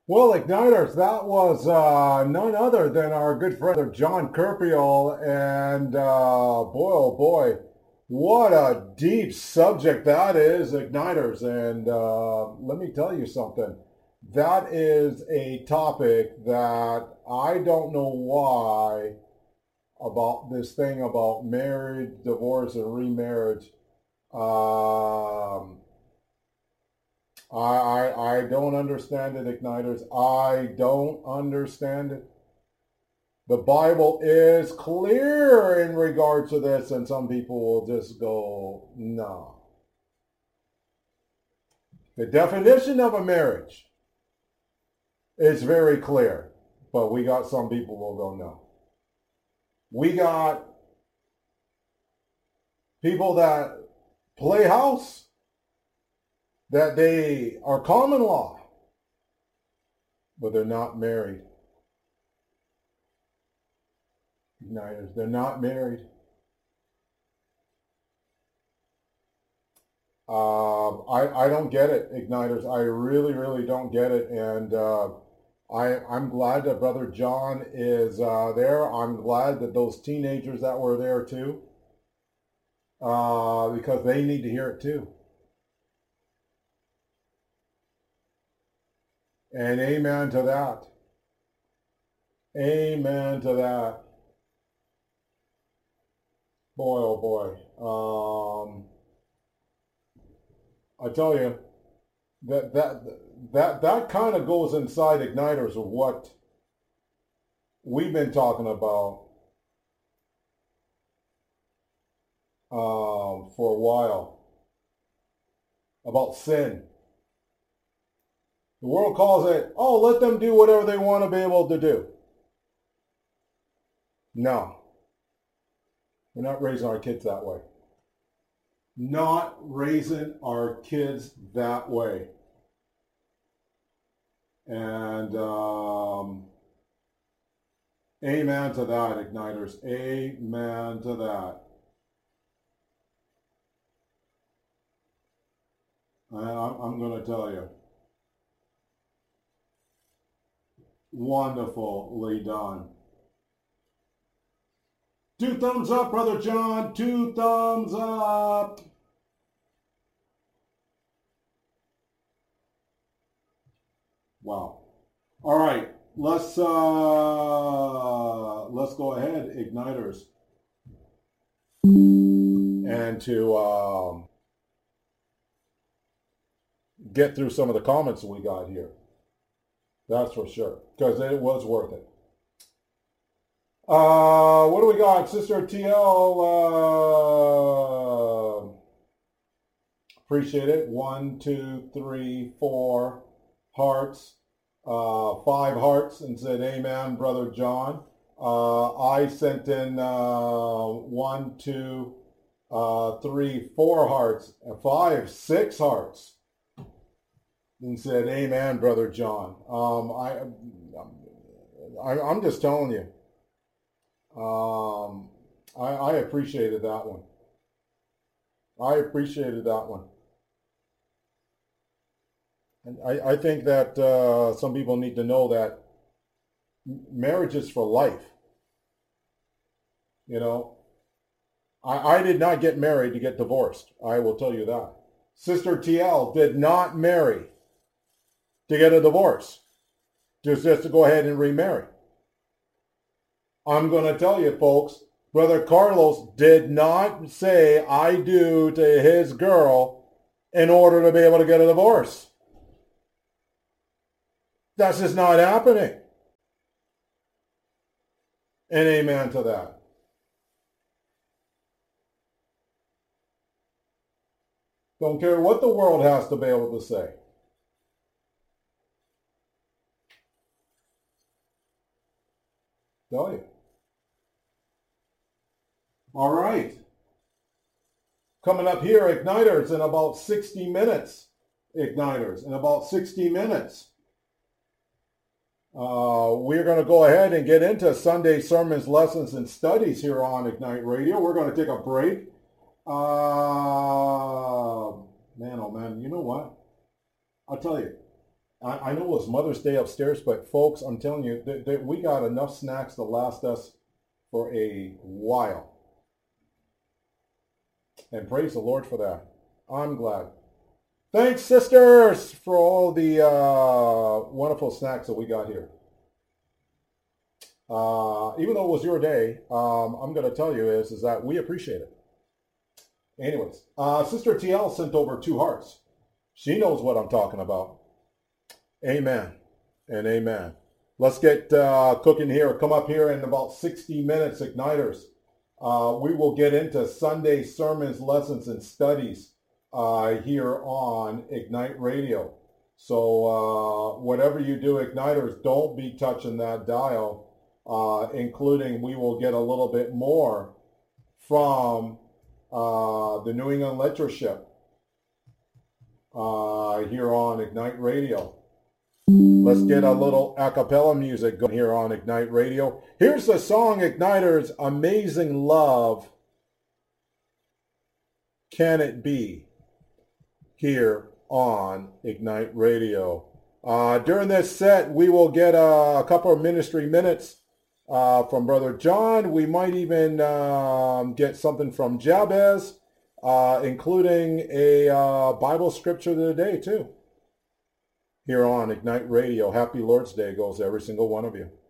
Well, Igniters, that was none other than our good friend John Kerpiel. And boy, oh boy, what a deep subject that is, Igniters. And let me tell you something. That is a topic that I don't know why about this thing about marriage, divorce, and remarriage. Um, I don't understand it, Igniters. I don't understand it. The Bible is clear in regards to this, and some people will just go, no. The definition of a marriage is very clear, but we got some people will go, no. We got people that play house, that they are common law, but they're not married. Igniters, they're not married. I don't get it, Igniters. I really, really don't get it. And I'm glad that Brother John is there. I'm glad that those teenagers that were there too, because they need to hear it too. And amen to that. Amen to that. Boy, oh boy. I tell you, that kind of goes inside Igniters of what we've been talking about for a while, about sin. The world calls it, oh, let them do whatever they want to be able to do. No, we're not raising our kids that way. Not raising our kids that way. And amen to that, Igniters. Amen to that. I'm going to tell you. Wonderfully done. 2 thumbs up, Brother John. 2 thumbs up. Wow. All right. Let's go ahead, Igniters, and to get through some of the comments we got here. That's for sure, because it was worth it. What do we got? Sister TL, appreciate it. 1, 2, 3, 4 hearts, 5 hearts, and said, amen, Brother John. I sent in 1, 2, 3, 4 hearts, 5, 6 hearts, and said, amen, Brother John. I'm just telling you. I appreciated that one. I appreciated that one. And I think that some people need to know that marriage is for life. You know, I did not get married to get divorced. I will tell you that. Sister TL did not marry to get a divorce. Just to go ahead and remarry. I'm going to tell you, folks, Brother Carlos did not say I do to his girl in order to be able to get a divorce. That's just not happening. And amen to that. Don't care what the world has to be able to say. Tell you. All right. Coming up here, Igniters, in about 60 minutes. Igniters, in about 60 minutes. We're going to go ahead and get into Sunday sermons, lessons, and studies here on Ignite Radio. We're going to take a break. Man, oh man, you know what? I'll tell you. I know it was Mother's Day upstairs, but folks, I'm telling you, we got enough snacks to last us for a while. And praise the Lord for that. I'm glad. Thanks, sisters, for all the wonderful snacks that we got here. Even though it was your day, I'm going to tell you is that we appreciate it. Anyways, Sister TL sent over 2 hearts. She knows what I'm talking about. Amen and amen. Let's get cooking here. Come up here in about 60 minutes, Igniters. We will get into Sunday sermons, lessons, and studies here on Ignite Radio. So whatever you do, Igniters, don't be touching that dial, including we will get a little bit more from the New England Lectureship here on Ignite Radio. Let's get a little a cappella music going here on Ignite Radio. Here's the song, Igniters, Amazing Love Can It Be, here on Ignite Radio. During this set, we will get a couple of ministry minutes from Brother John. We might even get something from Jabez, including a Bible scripture of the day, too. Here on Ignite Radio. Happy Lord's Day goes to every single one of you.